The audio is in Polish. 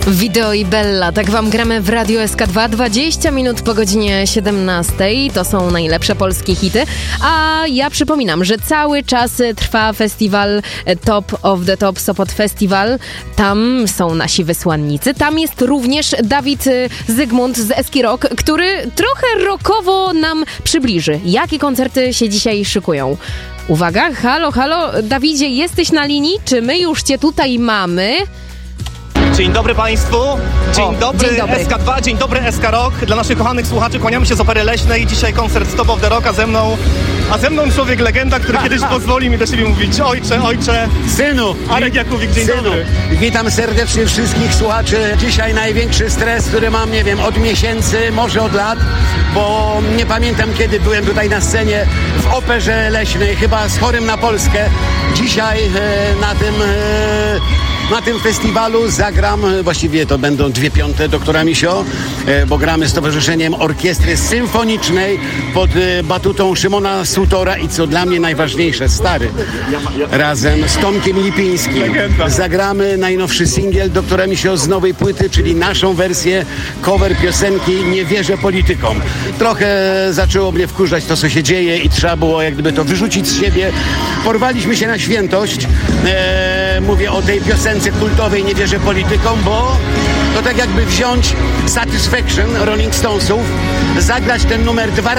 Video i Bella, tak wam gramy w Radio SK2, 20 minut po godzinie 17. To są najlepsze polskie hity. A ja przypominam, że cały czas trwa festiwal Top of the Top Sopot Festival. Tam są nasi wysłannicy. Tam jest również Dawid Zygmunt z Eski Rock, który trochę rockowo nam przybliży, jakie koncerty się dzisiaj szykują. Uwaga, halo, Dawidzie, jesteś na linii? Czy my już cię tutaj mamy? Dzień dobry Państwu, dzień dobry SK2, dzień dobry SK Rock. Dla naszych kochanych słuchaczy kłaniamy się z Opery Leśnej. Dzisiaj koncert Top of the Rock, a ze mną człowiek legenda, który kiedyś pozwoli mi do siebie mówić ojcze, synu. Arek Jakubik, dzień dobry. Witam serdecznie wszystkich słuchaczy. Dzisiaj największy stres, który mam, nie wiem, od miesięcy, może od lat, bo nie pamiętam kiedy byłem tutaj na scenie w Operze Leśnej, chyba z Chorym na Polskę. Dzisiaj na tym festiwalu zagram, właściwie to będą 2/5 doktora Misio, bo gramy z Towarzyszeniem Orkiestry Symfonicznej pod batutą Szymona Sutora i co dla mnie najważniejsze, Stary, razem z Tomkiem Lipińskim. Legenda. Zagramy najnowszy singiel doktora Misio z nowej płyty, czyli naszą wersję cover piosenki Nie wierzę politykom. Trochę zaczęło mnie wkurzać to, co się dzieje i trzeba było jak gdyby to wyrzucić z siebie. Porwaliśmy się na świętość. Mówię o tej piosence kultowej Nie wierzę politykom, bo to tak jakby wziąć Satisfaction Rolling Stonesów, zagrać ten numer 2